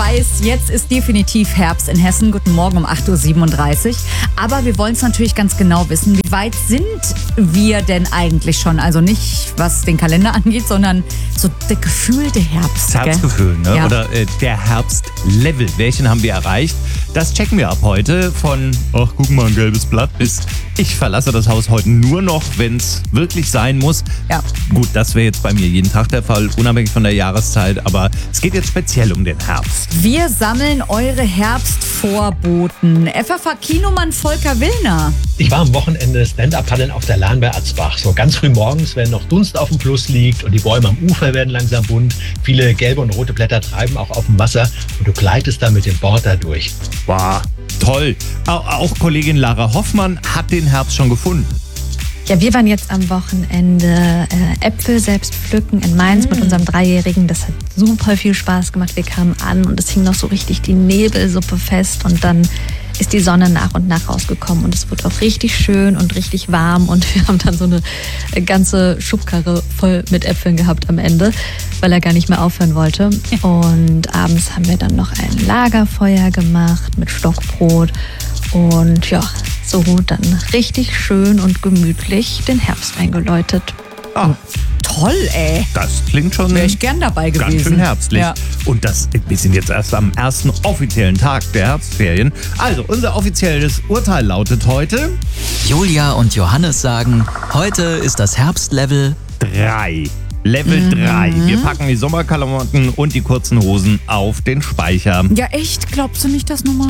weiß, jetzt ist definitiv Herbst in Hessen. Guten Morgen um 8.37 Uhr. Aber wir wollen es natürlich ganz genau wissen. Wie weit sind wir denn eigentlich schon? Also nicht, was den Kalender angeht, sondern so der gefühlte Herbst. Das Herbstgefühl, ne? Ja. Oder der Herbstlevel. Welchen haben wir erreicht? Das checken wir ab heute. Von, ach, guck mal, ein gelbes Blatt, bis ich verlasse das Haus heute nur noch, wenn es wirklich sein muss. Ja. Gut, das wäre jetzt bei mir jeden Tag der Fall, unabhängig von der Jahreszeit. Aber es geht jetzt speziell um den Herbst. Wir sammeln eure Herbstvorboten. FFH-Kinomann Volker Willner. Ich war am Wochenende Stand-Up-Paddeln auf der Lahn bei Atzbach. So ganz früh morgens, wenn noch Dunst auf dem Fluss liegt und die Bäume am Ufer werden langsam bunt. Viele gelbe und rote Blätter treiben auch auf dem Wasser und du gleitest da mit dem Board da durch. Wow, toll. Auch Kollegin Lara Hoffmann hat den Herbst schon gefunden. Ja, wir waren jetzt am Wochenende Äpfel selbst pflücken in Mainz mit unserem Dreijährigen. Das hat super viel Spaß gemacht. Wir kamen an und es hing noch so richtig die Nebelsuppe fest und dann ist die Sonne nach und nach rausgekommen und es wurde auch richtig schön und richtig warm und wir haben dann so eine ganze Schubkarre voll mit Äpfeln gehabt am Ende, weil er gar nicht mehr aufhören wollte. Und abends haben wir dann noch ein Lagerfeuer gemacht mit Stockbrot und ja, so dann richtig schön und gemütlich den Herbst eingeläutet. Ah, Toll, ey. das klingt schon Wäre ich gern dabei gewesen. ganz schön herbstlich. Ja. Und wir sind jetzt erst am ersten offiziellen Tag der Herbstferien. Also, unser offizielles Urteil lautet heute Julia und Johannes sagen, heute ist das Herbstlevel 3. Level 3. Wir packen die Sommerklamotten und die kurzen Hosen auf den Speicher. Ja, echt? Glaubst du nicht, dass Nummer...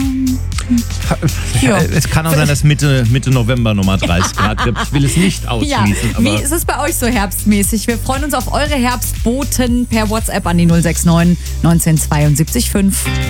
Ja. Es kann auch sein, dass Mitte November nochmal 30 Grad gibt. Ich will es nicht Ja, ausschließen. wie Aber ist es bei euch so herbstmäßig? Wir freuen uns auf eure Herbstboten per WhatsApp an die 069 1972 5.